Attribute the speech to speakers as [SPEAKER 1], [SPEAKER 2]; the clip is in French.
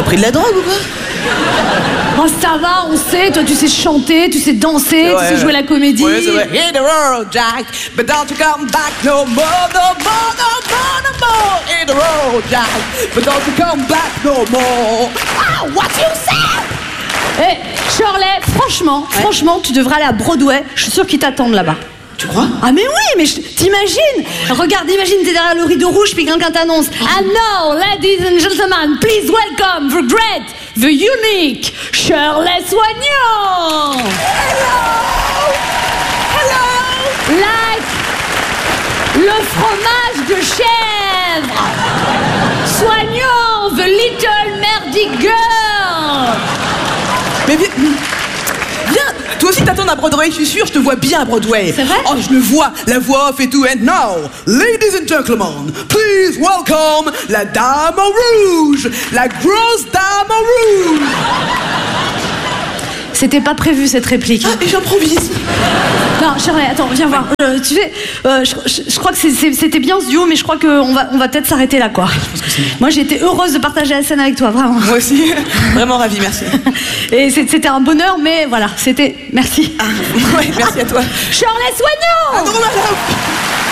[SPEAKER 1] pris de la drogue ou quoi?
[SPEAKER 2] Oh, ça va, on sait, toi tu sais chanter, tu sais danser, tu sais jouer la comédie.
[SPEAKER 1] Ouais, c'est vrai. Hit the road, Jack, but don't you come back no more, no more, no more, no more. Hit the road, Jack, but don't you come back no more. Ah, what you say?
[SPEAKER 2] Eh, Shirley, franchement, tu devrais aller à Broadway. Je suis sûre qu'ils t'attendent là-bas.
[SPEAKER 1] Tu crois?
[SPEAKER 2] Ah mais oui, mais t'imagines? Regarde, imagine, t'es derrière le rideau rouge puis quelqu'un t'annonce. And now, ladies and gentlemen, please welcome the great, the unique Shirley Soignon.
[SPEAKER 1] Hello!
[SPEAKER 2] Like le fromage de chèvre. Soignon, the little merdy girl.
[SPEAKER 1] Mais viens, toi aussi t'attends à Broadway, je suis sûr, je te vois bien à Broadway.
[SPEAKER 2] C'est vrai?
[SPEAKER 1] Oh, je le vois, la voix off et tout. And now, ladies and gentlemen, please welcome la dame en rouge, la grosse dame en rouge.
[SPEAKER 2] C'était pas prévu cette réplique.
[SPEAKER 1] Ah, et j'improvise.
[SPEAKER 2] Non, Shirley, attends, viens voir. Tu sais, je crois que c'était bien ce duo, mais je crois qu'on va peut-être s'arrêter là, quoi. Moi, j'ai été heureuse de partager la scène avec toi, vraiment.
[SPEAKER 1] Moi aussi, vraiment ravie, merci.
[SPEAKER 2] Et c'était un bonheur, mais voilà, c'était... Merci.
[SPEAKER 1] Ah, ouais, merci à toi.
[SPEAKER 2] Shirley Soignon!
[SPEAKER 1] Ah non, madame!